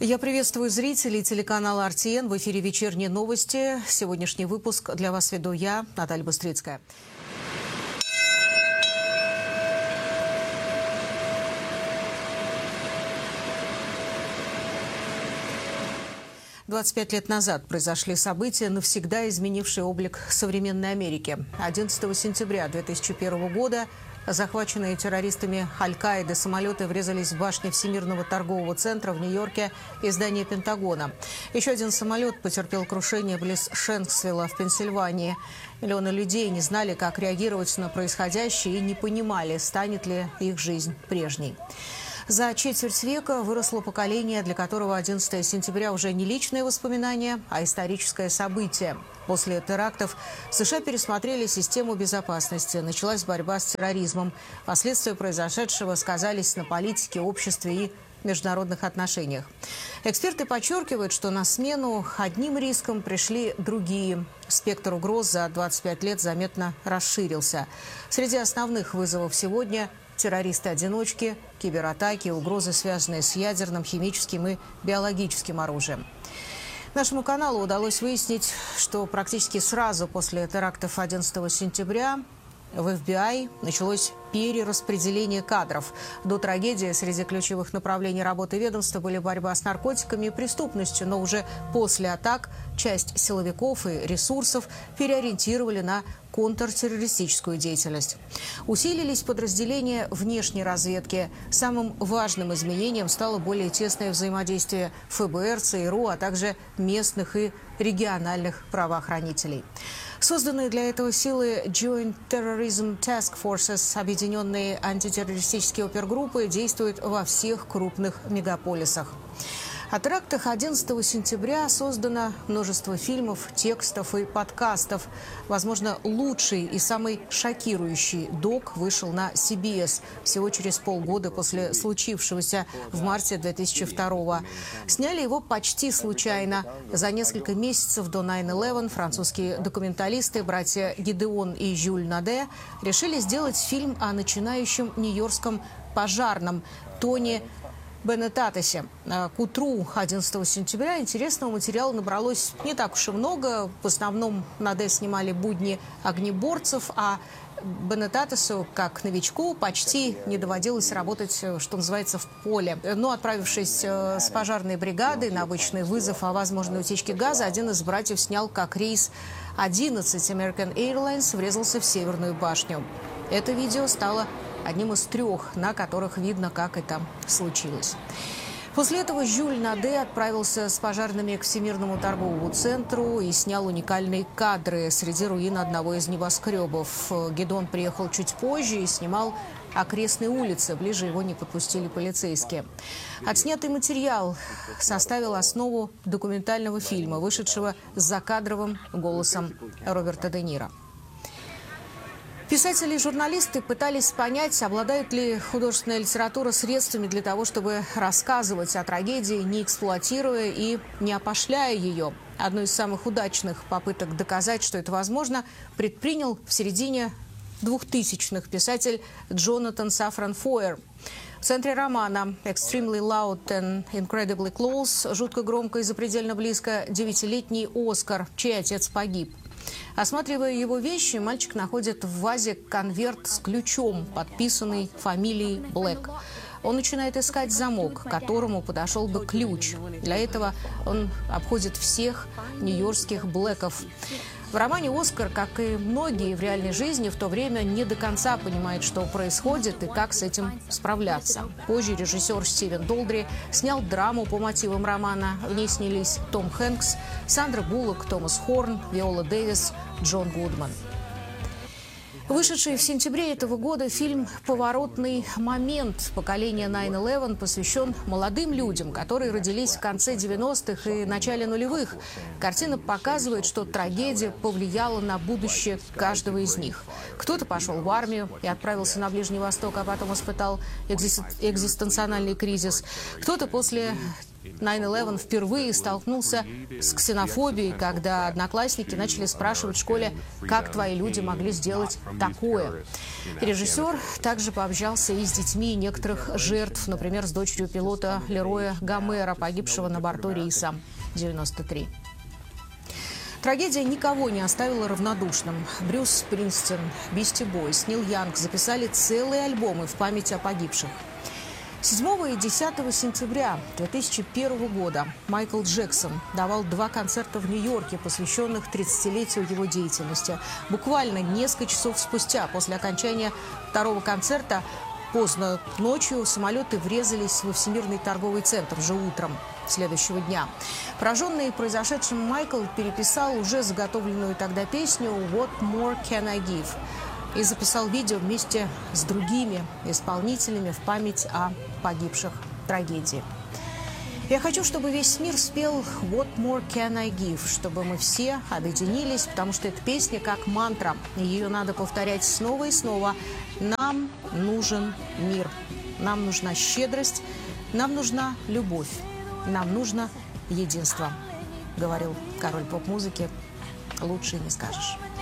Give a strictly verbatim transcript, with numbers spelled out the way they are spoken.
Я приветствую зрителей телеканала эр тэ эн. В эфире вечерние новости. Сегодняшний выпуск для вас веду я, Наталья Быстрицкая. двадцать пять лет назад произошли события, навсегда изменившие облик современной Америки. одиннадцатого сентября две тысячи первого года захваченные террористами Аль-Каиды самолеты врезались в башню Всемирного торгового центра в Нью-Йорке и здание Пентагона. Еще один самолет потерпел крушение близ Шенксвилла в Пенсильвании. Миллионы людей не знали, как реагировать на происходящее, и не понимали, станет ли их жизнь прежней. За четверть века выросло поколение, для которого одиннадцатого сентября уже не личные воспоминания, а историческое событие. После терактов США пересмотрели систему безопасности. Началась борьба с терроризмом. Последствия произошедшего сказались на политике, обществе и международных отношениях. Эксперты подчеркивают, что на смену одним рискам пришли другие. Спектр угроз за двадцать пять лет заметно расширился. Среди основных вызовов сегодня – террористы-одиночки, кибератаки, угрозы, связанные с ядерным, химическим и биологическим оружием. Нашему каналу удалось выяснить, что практически сразу после терактов одиннадцатого сентября в эф би ай началось перераспределение кадров. До трагедии среди ключевых направлений работы ведомства были борьба с наркотиками и преступностью, но уже после атак часть силовиков и ресурсов переориентировали на контртеррористическую деятельность. Усилились подразделения внешней разведки. Самым важным изменением стало более тесное взаимодействие эф бэ эр, цэ эр у, а также местных и региональных правоохранителей. Созданные для этого силы Joint Terrorism Task Forces, объединенные антитеррористические опергруппы, действуют во всех крупных мегаполисах. О терактах одиннадцатого сентября создано множество фильмов, текстов и подкастов. Возможно, лучший и самый шокирующий док вышел на си би эс всего через полгода после случившегося в марте две тысячи второго. Сняли его почти случайно. За несколько месяцев до найн илевен французские документалисты, братья Гидеон и Жюль Наде, решили сделать фильм о начинающем нью-йоркском пожарном Тони Бенетатесе. К утру одиннадцатого сентября интересного материала набралось не так уж и много. В основном Наде снимали будни огнеборцев, а Бенетатесу, как новичку, почти не доводилось работать, что называется, в поле. Но, отправившись с пожарной бригадой на обычный вызов о возможной утечке газа, один из братьев снял, как рейс одиннадцать American Airlines врезался в Северную башню. Это видео стало одним из трех, на которых видно, как это случилось. После этого Жюль Наде отправился с пожарными к Всемирному торговому центру и снял уникальные кадры среди руин одного из небоскребов. Гидеон приехал чуть позже и снимал окрестные улицы. Ближе его не подпустили полицейские. Отснятый материал составил основу документального фильма, вышедшего с закадровым голосом Роберта Де Ниро. Писатели и журналисты пытались понять, обладает ли художественная литература средствами для того, чтобы рассказывать о трагедии, не эксплуатируя и не опошляя ее. Одну из самых удачных попыток доказать, что это возможно, предпринял в середине двухтысячных писатель Джонатан Сафран Фойер. В центре романа «Extremely Loud and Incredibly Close» жутко громко и запредельно близко девятилетний Оскар, чей отец погиб. Осматривая его вещи, мальчик находит в вазе конверт с ключом, подписанный фамилией Блэк. Он начинает искать замок, к которому подошел бы ключ. Для этого он обходит всех нью-йоркских Блэков. В романе Оскар, как и многие в реальной жизни, в то время не до конца понимает, что происходит и как с этим справляться. Позже режиссер Стивен Долдри снял драму по мотивам романа. В ней снялись Том Хэнкс, Сандра Буллок, Томас Хорн, Виола Дэвис, Джон Гудман. Вышедший в сентябре этого года фильм «Поворотный момент» поколения найн илевен посвящен молодым людям, которые родились в конце девяностых и начале нулевых. Картина показывает, что трагедия повлияла на будущее каждого из них. Кто-то пошел в армию и отправился на Ближний Восток, а потом испытал экзистенциональный кризис. Кто-то после найн илевен впервые столкнулся с ксенофобией, когда одноклассники начали спрашивать в школе, как твои люди могли сделать такое. Режиссер также пообщался и с детьми некоторых жертв, например, с дочерью пилота Лероя Гомера, погибшего на борту рейса девяносто три. Трагедия никого не оставила равнодушным. Брюс Спрингстин, Бисти Бойс, Нил Янг записали целые альбомы в память о погибших. седьмого и десятого сентября две тысячи первого года Майкл Джексон давал два концерта в Нью-Йорке, посвященных тридцатилетию его деятельности. Буквально несколько часов спустя, после окончания второго концерта, поздно ночью самолеты врезались во Всемирный торговый центр уже утром следующего дня. Пораженный произошедшим, Майкл переписал уже заготовленную тогда песню «What More Can I Give?» и записал видео вместе с другими исполнителями в память о погибших в трагедии. Я хочу, чтобы весь мир спел «What More Can I Give», чтобы мы все объединились, потому что эта песня как мантра, и ее надо повторять снова и снова. Нам нужен мир, нам нужна щедрость, нам нужна любовь, нам нужно единство, говорил король поп-музыки. Лучше не скажешь.